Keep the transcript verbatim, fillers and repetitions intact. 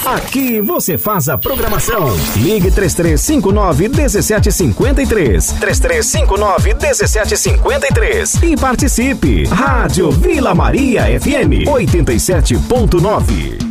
Aqui você faz a programação. Ligue três três cinco nove, um sete cinco três. três três cinco nove, um sete cinco três. E participe. Rádio Vila Maria F M oitenta e sete ponto nove.